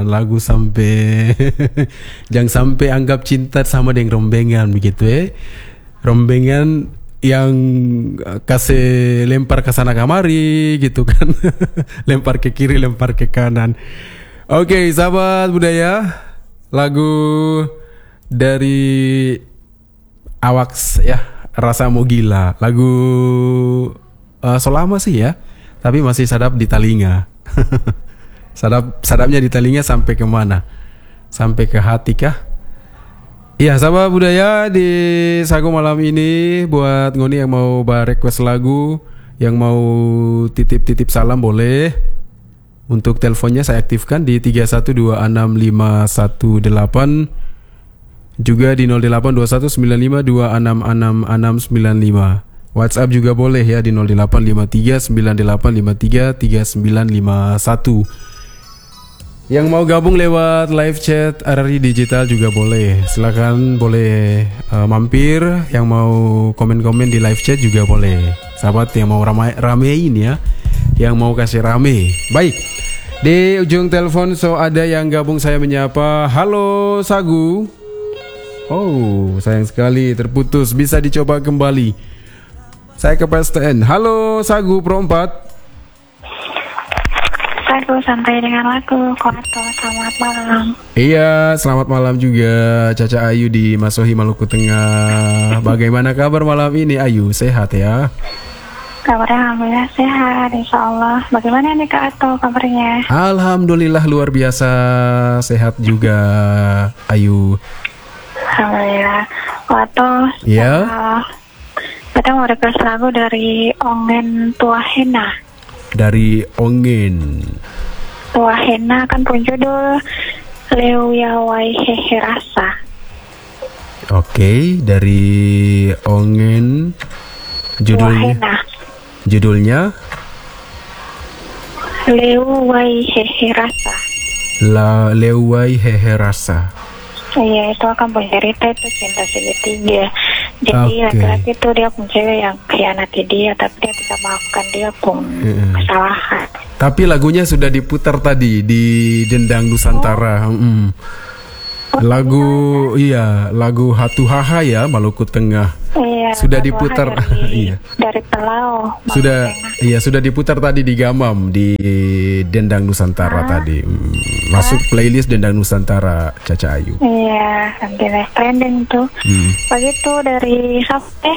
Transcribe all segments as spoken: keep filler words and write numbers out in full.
lagu sampai jangan sampai anggap cinta sama dengan rombengan begitu eh. Rombengan yang kasih lempar ke sana kemari gitu kan. Lempar ke kiri, lempar ke kanan. Oke, sahabat budaya, lagu dari Awaks ya, Rasamu Gila. Lagu uh, selama sih ya, tapi masih sadap di telinga. Sadap sadapnya di telinga sampai kemana? Sampai ke hati kah? Iya, sahabat budaya, di Sagu malam ini buat ngoni yang mau bar request lagu, yang mau titip-titip salam boleh. Untuk teleponnya saya aktifkan di tiga satu dua enam lima satu delapan, juga di nol delapan dua satu sembilan lima dua enam enam enam sembilan lima. WhatsApp juga boleh ya di nol delapan lima tiga sembilan delapan lima tiga tiga sembilan lima satu. Yang mau gabung lewat live chat R R I Digital juga boleh. Silakan boleh uh, mampir. Yang mau komen-komen di live chat juga boleh. Sahabat yang mau ramai ramein ya, yang mau kasih rame. Baik. Di ujung telepon so ada yang gabung, saya menyapa. Halo Sagu. Oh, sayang sekali terputus. Bisa dicoba kembali. Saya ke P S T N. Halo Sagu Pro empat. Sagu sampai dengan lagu Koato, selamat malam. Iya, selamat malam juga Caca Ayu di Masohi, Maluku Tengah. Bagaimana kabar malam ini Ayu? Sehat ya? Kabarnya alhamdulillah sehat, insya Allah. Bagaimana nih Kak Ato kabarnya? Alhamdulillah luar biasa sehat juga Ayu. Alhamdulillah. Koato. Iya. Uh, kita mau request lagu dari Ongen Tuahena. Dari Ongen Tuahena kan pun judul Leuyawai Hehe Rasa. Oke, dari Ongen judulnya. Tuahena. Judulnya Leuwai Hehe Rasa. La Leuwai Hehe Rasa. Iya, itu akan bercerita itu cinta segitiga. Jadi Okay. laki-laki itu dia pun cewek yang khianati dia, tapi dia tidak maafkan dia pun Mm-mm. kesalahan. Tapi lagunya sudah diputar tadi di Dendang Nusantara. Oh. Mm. Lagu iya, lagu Hatu Haha ya, Maluku Tengah. Iya, Sudah Hatu diputar. Haha dari, Iya. dari Pelau. Maluku Sudah Tengah. iya, sudah diputar tadi di Gamam di Dendang Nusantara Ah. tadi. Mm, Masuk playlist Dendang Nusantara Caca Ayu. Iya, sampai trending tuh. Mm. Begitu dari sampai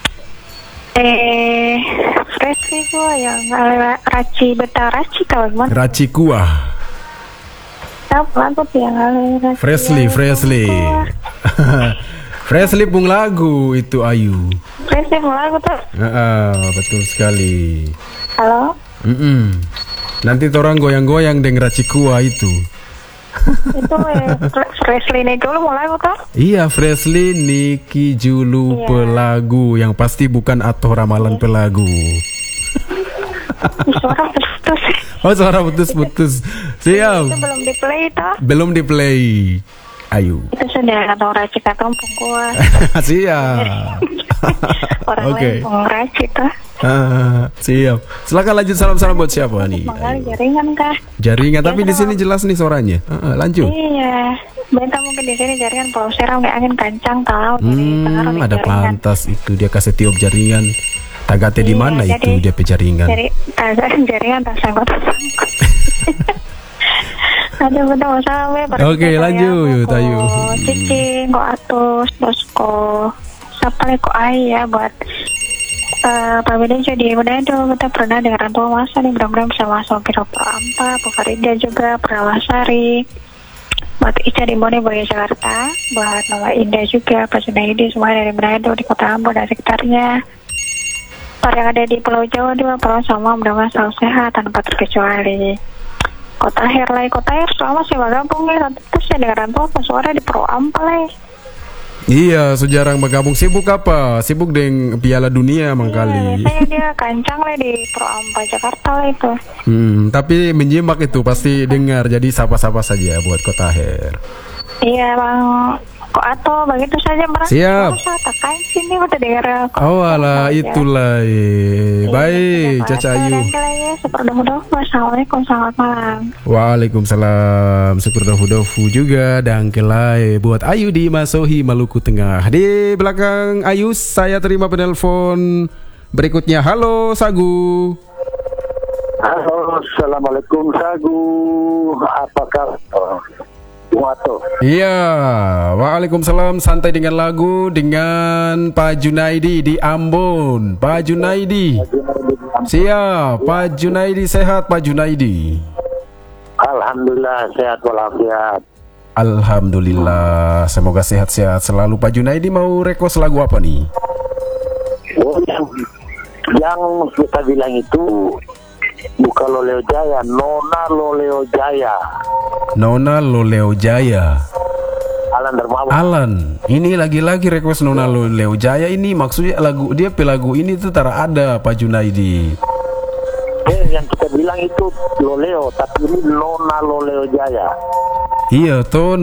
eh Fresly gua yang ala Raci Beta Raci kalau gimana? Raci Kuah. Apa lagu tuh yang ala Raci Freshly, yang Freshly. Kuah? Freshly pun lagu itu Ayu. Fresly mau lagu tuh. Ah, betul sekali. Halo? Mm-mm. Nanti orang goyang-goyang dengan Raci Kuah itu. Itu eh, Fresly nih dulu mau lagu tuh. Iya, Freshly Niki Julu Iya. Pelagu, yang pasti bukan Atoh Ramalan Pelagu. Ih, suara putus. Oh, suara putus-putus. Siap. Itu belum di play tuh. Belum di play. Ayu. Itu sudah kata Raci katumpung gua. Siap. Orang Oke. lain pun Raci tuh. Ah, siap. Silakan lanjut, salam-salam buat siapa nih? Mengali Ayu. jaringan kah? Jaringan, tapi Ya, di sini jelas nih suaranya. Ah, ah, lanjut. Iya. Benta mungkin di sini jaringan Pulau Seram nggak angin kencang tahu. Jadi pengaruh Hmm, di ada jaringan. pantas itu dia kasih tiup jaringan. Tagate di Iya, mana itu jadi- dia pejaringan? Jadi agak jaringan tak sangkut sangkut. Ada betul sampai. Oke, lanjut, ayo. Cicing, kok atus, bosku. Siapa lagi kok ayah buat eh Pak Beda jadi Manado. Kita pernah dengan orang tua masa nih, mudah-mudahan bisa masuk Piro Pro Ampa, Bu Farida juga, Pernawasari, buat Ica di Bone Boya Jakarta, buat Mama Indah juga, Pak Junaidi, semua dari Manado di Kota Ambon dan sekitarnya. Para yang ada di Pulau Jawa juga, Pulau sama mudah-mudahan selalu sehat tanpa terkecuali. Kota Herlai, Kota Her selama sih gabung ya, terus ya dengan orang tua suara di Pro Ampa lah. Iya, sejarang bergabung. Sibuk apa? Sibuk dengan Piala Dunia Iya, mangkali. biasanya dia kancang lah di Pro Ampa Jakarta lah itu. Hmm, tapi menyimak itu pasti dengar. Jadi sapa-sapa saja buat Kota Her. Iya bang, Kok atau begitu saja merasa Siap. Takain sini udah dengar kok. Oh alah itulah eh. Baik Caca Ayu. Assalamualaikum, selamat malam. Waalaikumsalam. Syukur dofu-dofu juga dangkelai buat Ayu di Masohi, Maluku Tengah. Di belakang Ayu saya terima penelpon berikutnya. Halo Sagu. Halo, assalamualaikum Sagu. Apa kabar? Wato. Iya, waalaikumsalam. Santai dengan lagu dengan Pak Junaidi di Ambon. Pak Junaidi. Siap, Pak Junaidi sehat Pak Junaidi. Alhamdulillah sehat walafiat. Alhamdulillah, semoga sehat-sehat selalu. Pak Junaidi mau request lagu apa nih? Oh, yang, yang kita bilang itu bukan Loleo Jaya, Nona Loleo Jaya. Nona Loleo Jaya. Alan Dermawan. Alan, ini lagi-lagi request Nona Loleo Jaya. Ini maksudnya lagu dia pelagu ini tuh tara ada Pak Junaidi. Eh, yang kita bilang itu Loleo, tapi ini Nona Loleo Jaya. Iya tuh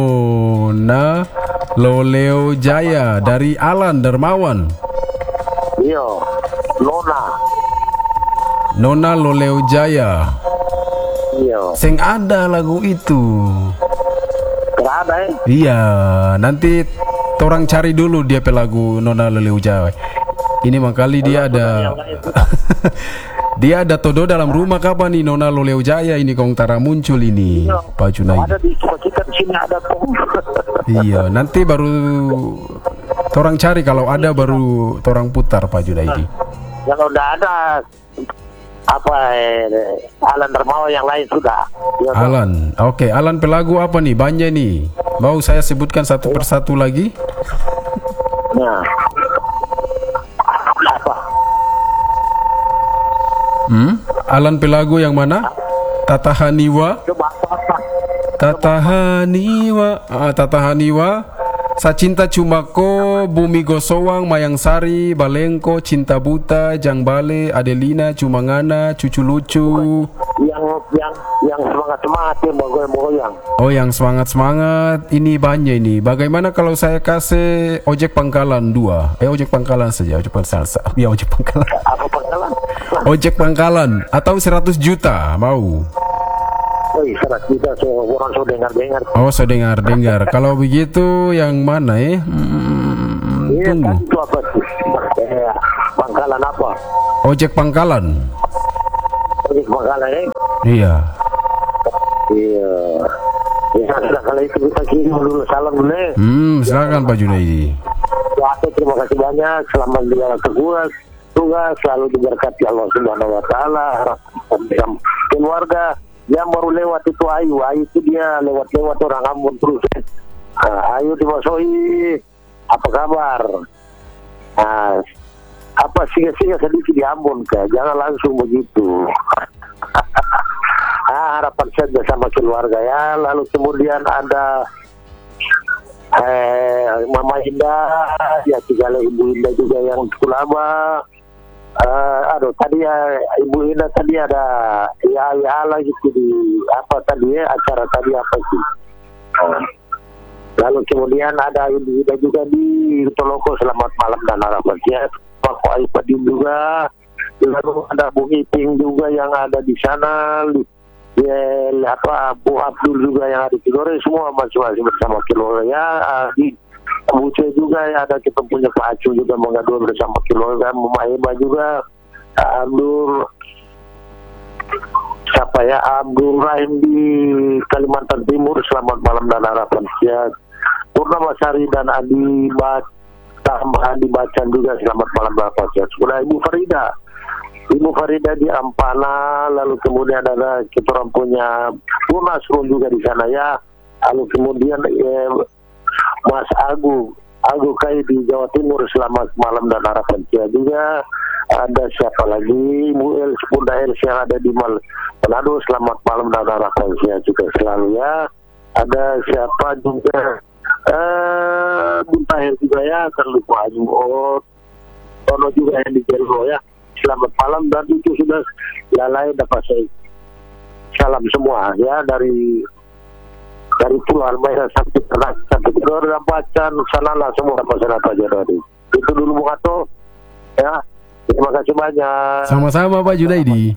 Nona Loleo Jaya dari Alan Dermawan. Iya, Nona. Nona Loleo Jaya. Iya. Sing ada lagu itu. Tidak ada eh. Iya, nanti orang cari dulu dia pelagu Nona Loleo Jaya. Ini makali dia ada dia ada todo dalam rumah kapan nih Nona Loleo Jaya ini kong tara muncul ini Iya. Pak Junaidi. Ada di kita di sini ada tuh. Iya, nanti baru orang cari kalau ada baru orang putar Pak Junaidi. Yang udah ada apa eh, Alan Dermawan yang lain sudah. Ya, Alan, oke, Alan pelagu apa nih? Banyak nih. Mau saya sebutkan satu persatu lagi? Nah. Apa? Hmm? Alan pelagu yang mana? Tatahaniwa. Coba apa? Tatahaniwa, ah, Tatahaniwa. Sacinta Cumako, Bumi Gosowang, Mayang Sari, Balengko, Cinta Buta, Jang Bale, Adelina, Cumangana, Cucu Lucu. Yang yang yang semangat semangat ya goyang-goyang. Oh, yang semangat-semangat. Ini banyak ini. Bagaimana kalau saya kasih ojek pangkalan dua? Eh, ojek pangkalan saja, ojek pangkalan. Ya, ojek pangkalan. Apa pangkalan? Ojek pangkalan atau seratus juta mau? Oh, seratus juta so orang so dengar-dengar. Oh, so dengar-dengar. Kalau begitu yang mana eh? Hmm, Iya, tunggu. kan itu apa sih? Eh, pangkalan apa? Ojek pangkalan. Ojek pangkalan eh? Iya. Iya. Ya, sudah kalau itu kita kirim dulu salam dulu. eh. Hmm, silakan Pak Junaidi. Waktu terima kasih banyak. Selamat menjalankan tugas. Tugas selalu diberkati Allah Subhanahu Wa Taala. Keluarga yang baru lewat itu Ayu. Ayu itu dia lewat-lewat orang Ambon terus. eh. Nah, Ayu di Masohi. Apa kabar? Nah, apa singa-singa sedikit di Ambon ke? Jangan langsung begitu. Ah, harapan saja sama keluarga ya. Lalu kemudian ada eh, Mama Indah, ya tigala Ibu Indah juga yang lama. Uh, aduh tadi ya Ibu Indah tadi ada ya ya lagi gitu di apa tadi ya acara tadi apa sih? Uh, lalu kemudian ada Ibu Indah juga di Toloko, selamat malam dan harapan sehat. Pak Aipadin juga. Lalu ada Bu Iping juga yang ada di sana. Ya, apa Bu Abdul juga yang ada di Kilore, semua masing-masing bersama Kilore ya. Uh, di Buce juga ya, ada kita punya Pak Acu juga mengadu bersama Kilore, Mama Eba juga, Abdul siapa ya Abdul Rahim di Kalimantan Timur, selamat malam dan harapan sehat. Purnama Sari dan Adi Batam Adi Bacan juga selamat malam dan harapan sehat. Sudah Ibu Farida Ibu Farida di Ampana, lalu kemudian ada kita orang punya Bu Nasrul juga di sana ya, lalu kemudian eh, Mas Agu Agu Kai di Jawa Timur, selamat malam dan harapan sehat juga. Ada siapa lagi? Bu Els Bunda Els yang ada di Mal Manado, selamat malam dan harapan sehat juga selalu ya. Ada siapa juga? Eh, Bun Tahir juga ya, terlupa Aju Oh, Tono juga yang di Jelro ya. Selamat malam, dan itu sudah lalai dapat saya salam semua ya dari dari Pulau Almera sampai Ternak sampai Kedor dan Pacan sanalah semua pesan apa aja tadi. Itu dulu Bung Ato. Ya. Terima kasih banyak. Sama-sama Pak Junaidi.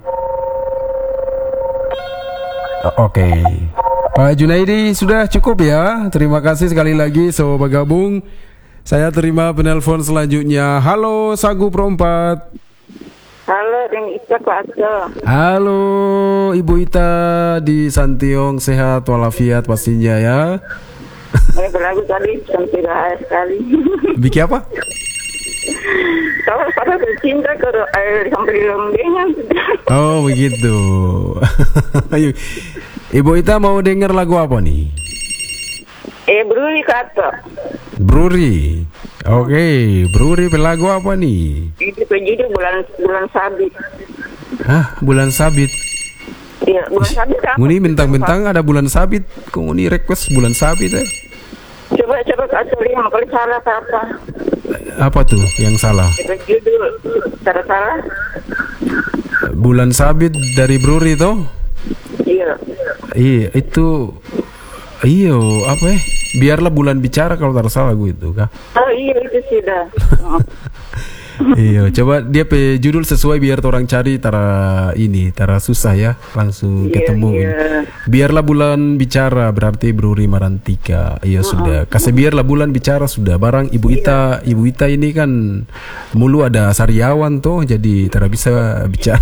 Oke, Pak Junaidi sudah cukup ya. Terima kasih sekali lagi so bergabung. Saya terima penelpon selanjutnya. Halo Sagu Perempat. Halo, dengan Ita Pak Ato. Halo Ibu Ita di Santiong, sehat walafiat pastinya ya. Ini berlagu tadi sampai bahaya sekali. Bikin apa? Kalau pada bercinta kalau air sampai di lombenya. Oh begitu. Ayo, Ibu Ita mau dengar lagu apa nih? Eh, Bruri kata. Bruri. Oke, okay. Bruri lagu apa nih? Itu penjudi bulan bulan sabit. Hah, bulan sabit? Iya, bulan sabit apa? Nguni bentang-bentang ada bulan sabit. Kok nguni request bulan sabit ya? Coba coba kata lihat kalau salah apa? Apa tuh yang salah? Itu judul cara salah. Bulan sabit dari Bruri toh? Iya. Iya, itu iyo apa ya? Biarlah bulan bicara kalau tak salah gue itu kah? Oh iya itu sudah. Iya, coba dia pe judul sesuai biar orang cari tara ini, tara susah ya, langsung Iya, ketemu. iya. Biarlah bulan bicara berarti Bruri Marantika. Iya sudah. Kasih biarlah bulan bicara sudah. Barang Ibu Ita, Ibu Ita ini kan mulu ada sariawan tuh, jadi tara bisa bicara.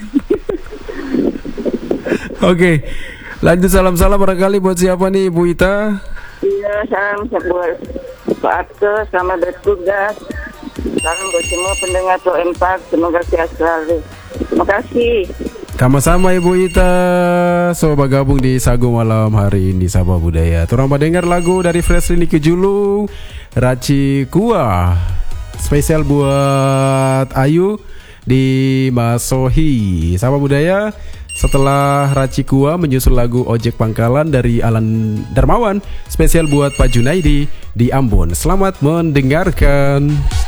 Oke. Lanjut salam-salam barangkali buat siapa nih Ibu Ita? Iya, salam buat Pak Ato, selamat bertugas. Salam buat semua pendengar Pro empat, semoga sehat selalu. Terima kasih. Sama-sama Ibu Ita. So bergabung di Sagu malam hari ini Sabah Budaya. Turang dengar lagu dari Fresh Rini Kejulung, Raci Kua. Spesial buat Ayu di Masohi. Sabah Budaya. Setelah Raci Kua menyusul lagu Ojek Pangkalan dari Alan Darmawan, spesial buat Pak Junaidi di Ambon. Selamat mendengarkan.